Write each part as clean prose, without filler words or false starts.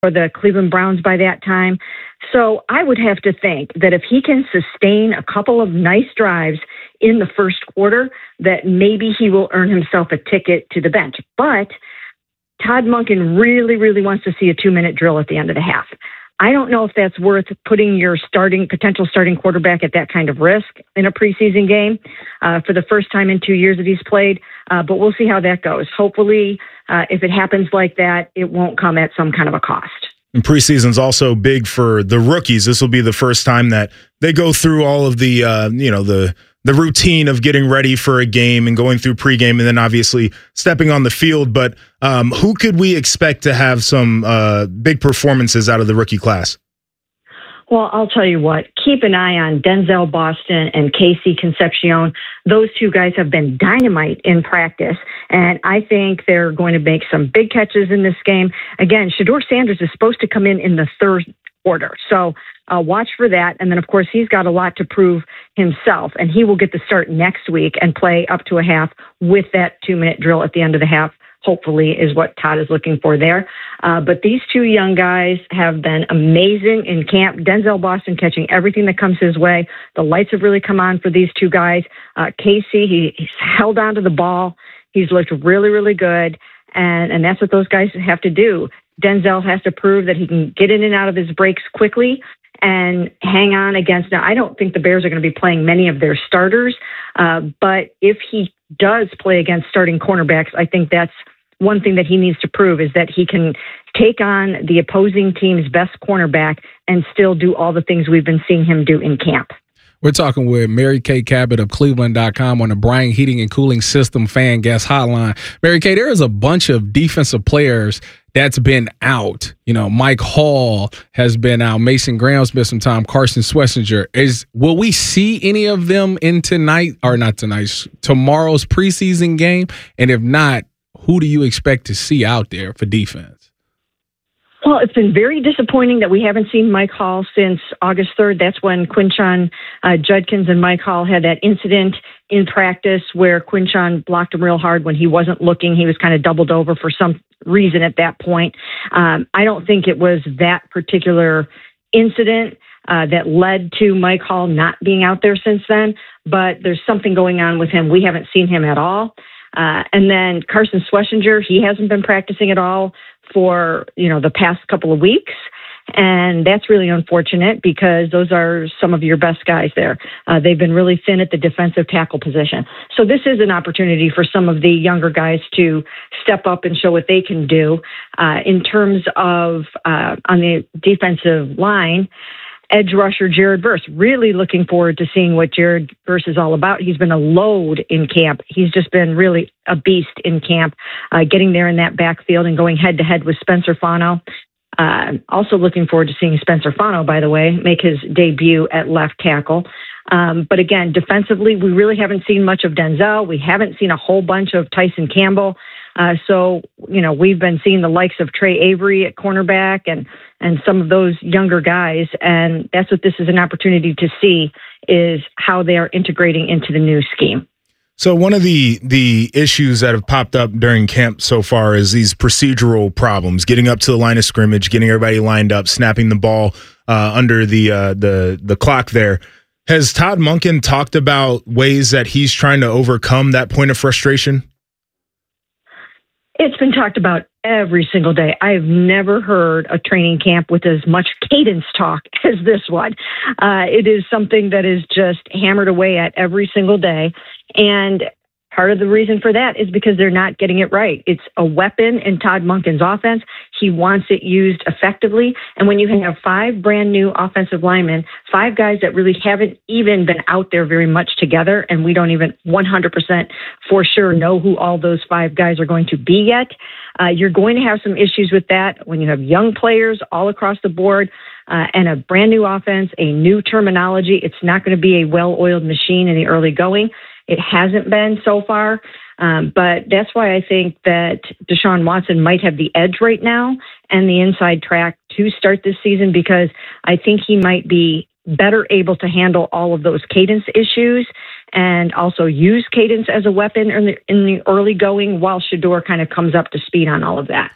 for the Cleveland Browns by that time. So I would have to think that if he can sustain a couple of nice drives in the first quarter, that maybe he will earn himself a ticket to the bench. But Todd Monken really, really wants to see a 2-minute drill at the end of the half. I don't know if that's worth putting your potential starting quarterback at that kind of risk in a preseason game for the first time in 2 years that he's played. But we'll see how that goes. Hopefully, if it happens like that, it won't come at some kind of a cost. And preseason's also big for the rookies. This will be the first time that they go through all of the, the routine of getting ready for a game and going through pregame and then obviously stepping on the field. But who could we expect to have some big performances out of the rookie class? Well, I'll tell you what, keep an eye on Denzel Boston and Casey Concepcion. Those two guys have been dynamite in practice, and I think they're going to make some big catches in this game. Again, Shedeur Sanders is supposed to come in the third quarter, so watch for that. And then, of course, he's got a lot to prove himself, and he will get the start next week and play up to a half with that 2-minute drill at the end of the half. Hopefully is what Todd is looking for there. But these two young guys have been amazing in camp. Denzel Boston catching everything that comes his way. The lights have really come on for these two guys. Casey, he's held onto the ball. He's looked really, really good. And that's what those guys have to do. Denzel has to prove that he can get in and out of his breaks quickly and hang on against. Now, I don't think the Bears are going to be playing many of their starters. But if he does play against starting cornerbacks, I think that's one thing that he needs to prove, is that he can take on the opposing team's best cornerback and still do all the things we've been seeing him do in camp. We're talking with Mary Kay Cabot of Cleveland.com on the Bryant Heating and Cooling System fan guest hotline. Mary Kay, there is a bunch of defensive players that's been out. You know, Mike Hall has been out. Mason Graham's missed some time. Carson Schlesinger. Will we see any of them in tomorrow's preseason game? And if not, who do you expect to see out there for defense? Well, it's been very disappointing that we haven't seen Mike Hall since August 3rd. That's when Quinshon Judkins and Mike Hall had that incident in practice where Quinshon blocked him real hard when he wasn't looking. He was kind of doubled over for some reason at that point. I don't think it was that particular incident that led to Mike Hall not being out there since then, but there's something going on with him. We haven't seen him at all. And then Carson Schlesinger, he hasn't been practicing at all for, the past couple of weeks. And that's really unfortunate because those are some of your best guys there. They've been really thin at the defensive tackle position. So this is an opportunity for some of the younger guys to step up and show what they can do. In terms of on the defensive line, edge rusher Jared Verse. Really looking forward to seeing what Jared Verse is all about. He's been a load in camp. He's just been really a beast in camp, getting there in that backfield and going head-to-head with Spencer Fano. Also looking forward to seeing Spencer Fano, by the way, make his debut at left tackle. But again, defensively, we really haven't seen much of Denzel. We haven't seen a whole bunch of Tyson Campbell. So, we've been seeing the likes of Trey Avery at cornerback and some of those younger guys. And that's what this is an opportunity to see, is how they are integrating into the new scheme. So one of the issues that have popped up during camp so far is these procedural problems, getting up to the line of scrimmage, getting everybody lined up, snapping the ball under the clock there. Has Todd Monken talked about ways that he's trying to overcome that point of frustration? It's been talked about every single day. I've never heard a training camp with as much cadence talk as this one. It is something that is just hammered away at every single day. And part of the reason for that is because they're not getting it right. It's a weapon in Todd Monken's offense. He wants it used effectively. And when you have 5 brand new offensive linemen, 5 guys that really haven't even been out there very much together, and we don't even 100% for sure know who all those 5 guys are going to be yet, you're going to have some issues with that when you have young players all across the board and a brand new offense, a new terminology. It's not going to be a well-oiled machine in the early going. It hasn't been so far, but that's why I think that Deshaun Watson might have the edge right now and the inside track to start this season, because I think he might be better able to handle all of those cadence issues and also use cadence as a weapon in the early going while Shedeur kind of comes up to speed on all of that.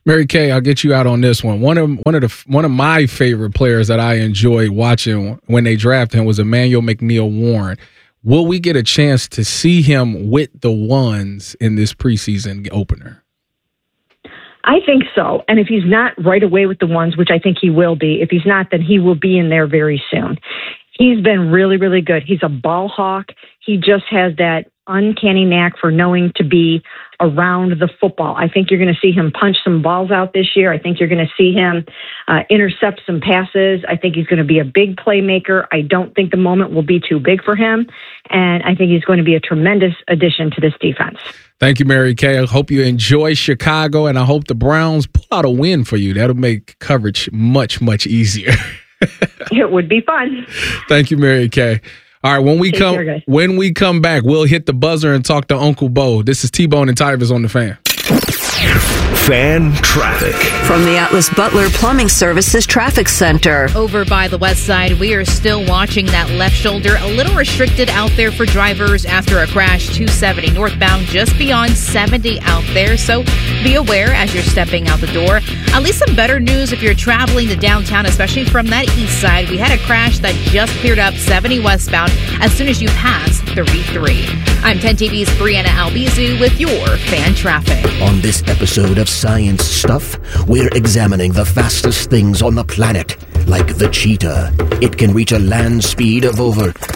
Mary Kay, I'll get you out on this one. One of my favorite players that I enjoyed watching when they drafted him was Emmanuel McNeil-Warren. Will we get a chance to see him with the ones in this preseason opener? I think so. And if he's not right away with the ones, which I think he will be, if he's not, then he will be in there very soon. He's been really, really good. He's a ball hawk. He just has that uncanny knack for knowing to be around the football. I think you're going to see him punch some balls out this year. I think you're going to see him intercept some passes. I think he's going to be a big playmaker. I don't think the moment will be too big for him. And I think he's going to be a tremendous addition to this defense. Thank you, Mary Kay. I hope you enjoy Chicago, and I hope the Browns pull out a win for you. That'll make coverage much, much easier. It would be fun. Thank you, Mary Kay. All right, when we come back, we'll hit the buzzer and talk to Uncle Bo. This is T-Bone and Tivers on the Fan. Fan traffic from the Atlas Butler Plumbing Services Traffic Center. Over by the west side, we are still watching that left shoulder a little restricted out there for drivers after a crash. 270 northbound, just beyond 70 out there. So be aware as you're stepping out the door. At least some better news if you're traveling to downtown, especially from that east side. We had a crash that just cleared up 70 westbound as soon as you pass 33. I'm 10 TV's Brianna Albizu with your fan traffic. On this episode of Science Stuff, we're examining the fastest things on the planet, like the cheetah. It can reach a land speed of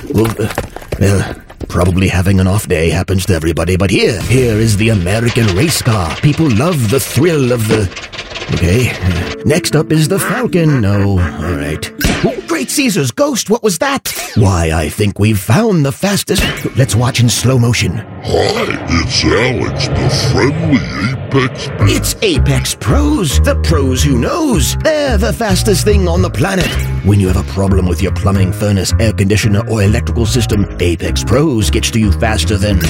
probably having an off day happens to everybody, but here is the American race car. People love the thrill of the... Okay, next up is the Falcon. No, all right. Oh, Great Caesar's ghost, what was that? Why, I think we've found the fastest... Let's watch in slow motion. Hi, it's Alex, the friendly Apex... It's Apex Pros, the pros who knows. They're the fastest thing on the planet. When you have a problem with your plumbing, furnace, air conditioner, or electrical system, Apex Pros gets to you faster than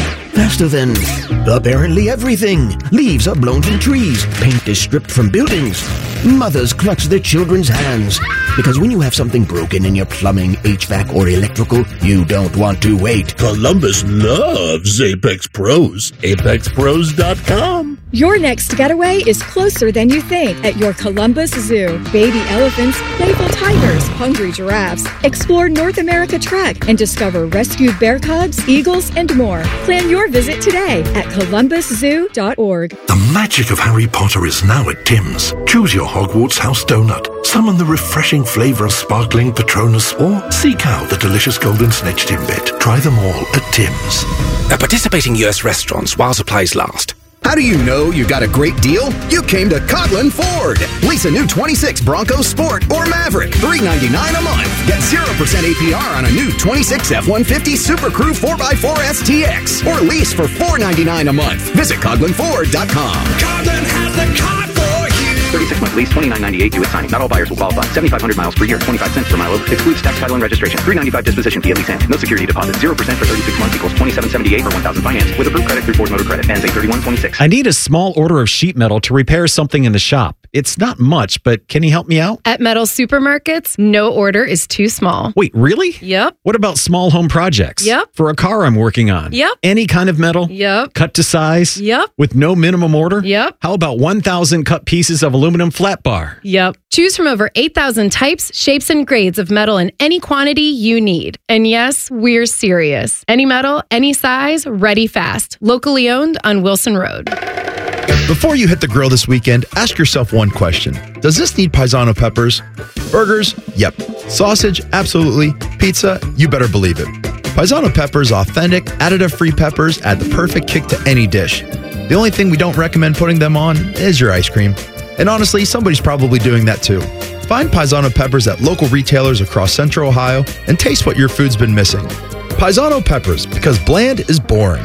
apparently everything. Leaves are blown from trees. Paint is stripped from buildings. Mothers clutch their children's hands. Because when you have something broken in your plumbing, HVAC, or electrical, you don't want to wait. Columbus loves Apex Pros. ApexPros.com. Your next getaway is closer than you think at your Columbus Zoo. Baby elephants, playful tigers, hungry giraffes. Explore North America Trek and discover rescued bear cubs, eagles, and more. Plan your visit today at columbuszoo.org. The magic of Harry Potter is now at Tim's. Choose your Hogwarts house donut. Summon the refreshing flavor of sparkling Patronus, or seek out the delicious golden snitch Timbit. Try them all at Tim's. At participating U.S. restaurants while supplies last. How do you know you got a great deal? You came to Coughlin Ford. Lease a new 26 Bronco Sport or Maverick, $399 a month. Get 0% APR on a new 26 F-150 Super Crew 4x4 STX. Or lease for $499 a month. Visit CoughlinFord.com. Coughlin has the car for you. 36-month lease, $29.98 due at signing. Not all buyers will qualify. 7,500 miles per year, 25 cents per mile over. Excludes tax, title, and registration. $395 disposition fee at lease end. No security deposit. 0% for 36 months equals $27.78 for 1,000 finance. With approved credit through Ford Motor Credit. Ends 8/31/26. I need a small order of sheet metal to repair something in the shop. It's not much, but can you help me out? At Metal Supermarkets, no order is too small. Wait, really? Yep. What about small home projects? Yep. For a car I'm working on? Yep. Any kind of metal? Yep. Cut to size? Yep. With no minimum order? Yep. How about 1,000 cut pieces of aluminum flat bar? Yep. Choose from over 8,000 types, shapes, and grades of metal in any quantity you need. And yes, we're serious. Any metal, any size, ready fast. Locally owned on Wilson Road. Before you hit the grill this weekend, ask yourself one question. Does this need Paisano peppers? Burgers? Yep. Sausage? Absolutely. Pizza? You better believe it. Paisano peppers, authentic, additive-free peppers, add the perfect kick to any dish. The only thing we don't recommend putting them on is your ice cream. And honestly, somebody's probably doing that too. Find Paisano peppers at local retailers across Central Ohio and taste what your food's been missing. Paisano peppers, because bland is boring.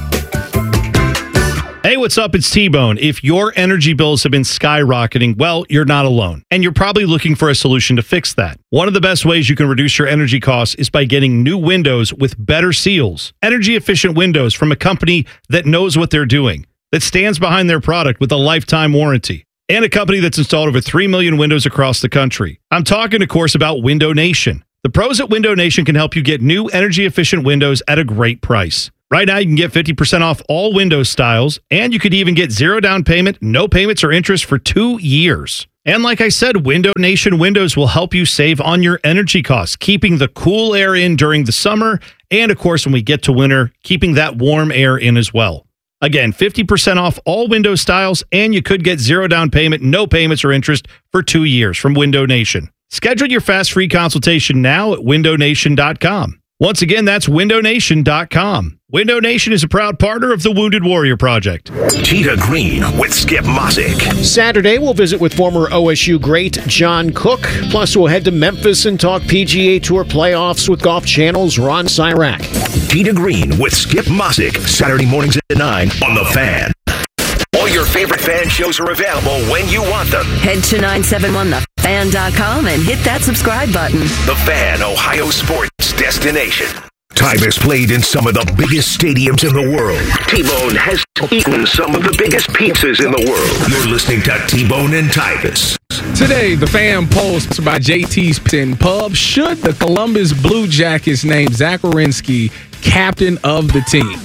Hey, what's up? It's T-Bone. If your energy bills have been skyrocketing, well, you're not alone. And you're probably looking for a solution to fix that. One of the best ways you can reduce your energy costs is by getting new windows with better seals. Energy-efficient windows from a company that knows what they're doing, that stands behind their product with a lifetime warranty, and a company that's installed over 3 million windows across the country. I'm talking, of course, about Window Nation. The pros at Window Nation can help you get new energy-efficient windows at a great price. Right now, you can get 50% off all window styles, and you could even get 0 down payment, no payments or interest for 2 years. And like I said, Window Nation Windows will help you save on your energy costs, keeping the cool air in during the summer, and of course, when we get to winter, keeping that warm air in as well. Again, 50% off all window styles, and you could get 0 down payment, no payments or interest for 2 years from Window Nation. Schedule your fast free consultation now at windownation.com. Once again, that's windownation.com. Window Nation is a proud partner of the Wounded Warrior Project. Tita Green with Skip Mosick. Saturday, we'll visit with former OSU great John Cook. Plus, we'll head to Memphis and talk PGA Tour playoffs with Golf Channel's Ron Syrak. Tita Green with Skip Mosick. Saturday mornings at 9 on The Fan. All your favorite fan shows are available when you want them. Head to 971thefan.com and hit that subscribe button. The Fan, Ohio sports destination. Tyvus played in some of the biggest stadiums in the world. T-Bone has eaten some of the biggest pizzas in the world. You're listening to T-Bone and Tyvus. Today, the Fan post by JT's Pin Pub. Should the Columbus Blue Jackets name Zach Werenski captain of the team?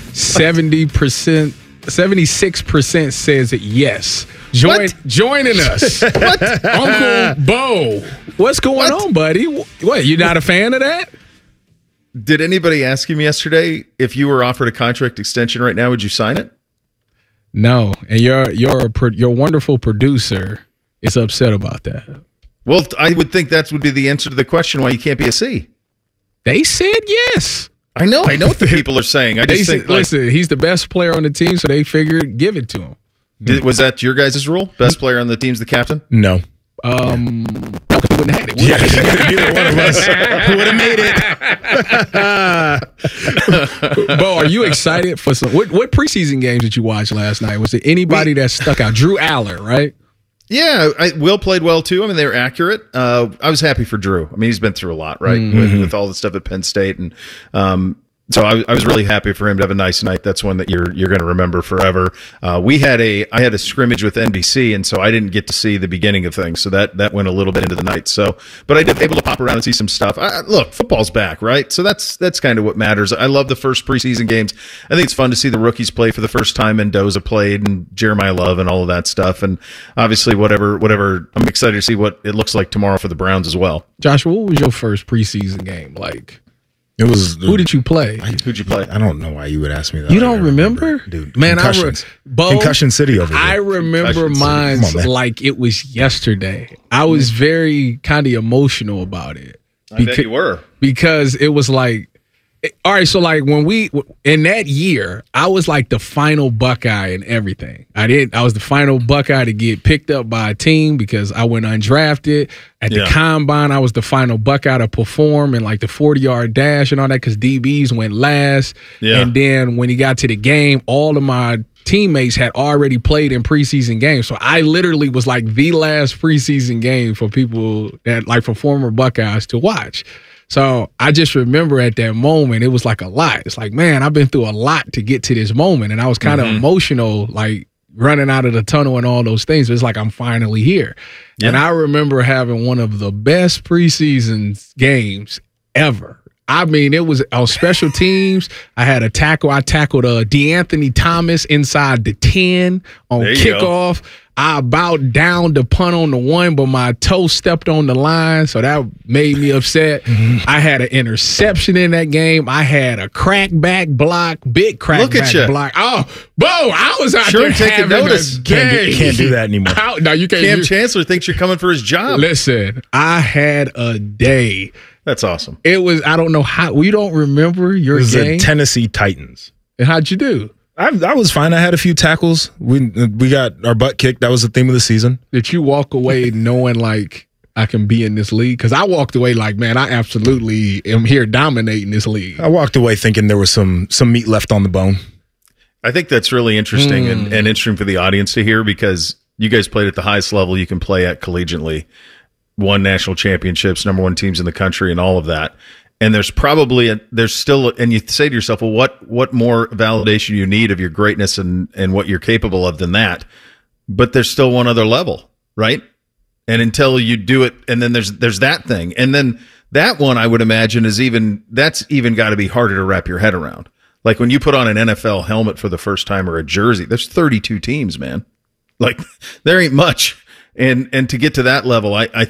76% says yes. Joining us. What? Uncle Bo. What's going on, buddy? What, you not a fan of that? Did anybody ask him yesterday if you were offered a contract extension right now, would you sign it? No, and your wonderful producer is upset about that. Well, I would think that would be the answer to the question why you can't be a C. They said yes. I know what the people are saying. I just think, listen, he's the best player on the team, so they figured give it to him. Was that your guys' rule? Best player on the team's the captain? No. We wouldn't have had it. Yeah, neither one of us would have made it. Bo, are you excited for some? What preseason games did you watch last night? Was there anybody that stuck out? Drew Aller, right? Yeah, Will played well too. I mean, they were accurate. I was happy for Drew. I mean, he's been through a lot, right, with all the stuff at Penn State, and so I was really happy for him to have a nice night. That's one that you're going to remember forever. I had a scrimmage with NBC, and so I didn't get to see the beginning of things. So that went a little bit into the night. So, but I did able to pop around and see some stuff. Look, football's back, right? So that's kind of what matters. I love the first preseason games. I think it's fun to see the rookies play for the first time. Mendoza played, and Jeremiah Love, and all of that stuff. And obviously, whatever. I'm excited to see what it looks like tomorrow for the Browns as well. Joshua, what was your first preseason game like? It was. Who did you play? Who'd you play? I don't know why you would ask me that. You don't remember? Dude, man, Concussion City over there. I remember mine like it was yesterday. I was very kind of emotional about it. I bet you were. Because it was like, all right, so like when in that year, I was like the final Buckeye and everything. I was the final Buckeye to get picked up by a team because I went undrafted. At the combine, I was the final Buckeye to perform in like the 40-yard dash and all that because DBs went last. Yeah. And then when he got to the game, all of my teammates had already played in preseason games. So I literally was like the last preseason game for people that like for former Buckeyes to watch. So I just remember at that moment, it was like a lot. It's like, man, I've been through a lot to get to this moment. And I was kind of emotional, like running out of the tunnel and all those things. It's like I'm finally here. Yeah. And I remember having one of the best preseason games ever. I mean, it was on special teams. I had a tackle. I tackled DeAnthony Thomas inside the 10 on kickoff. I bowed down to punt on the 1, but my toe stepped on the line, so that made me upset. I had an interception in that game. I had a crackback block, big crackback block. Oh, Bo, I was out there taking notice. Can't do that anymore. No, you can't. Cam Chancellor thinks you're coming for his job. Listen, I had a day. That's awesome. It was, I don't know how, we don't remember your game? It was the Tennessee Titans. And how'd you do? I was fine. I had a few tackles. We got our butt kicked. That was the theme of the season. Did you walk away knowing like I can be in this league? Because I walked away like, man, I absolutely am here dominating this league. I walked away thinking there was some meat left on the bone. I think that's really interesting and interesting for the audience to hear because you guys played at the highest level you can play at collegiately, won national championships, number 1 teams in the country, and all of that. And there's still, and you say to yourself, well, what more validation you need of your greatness and what you're capable of than that? But there's still one other level, right? And until you do it, and then there's that thing, and then that one I would imagine that's even got to be harder to wrap your head around. Like when you put on an NFL helmet for the first time or a jersey, there's 32 teams, man. Like there ain't much. And to get to that level, I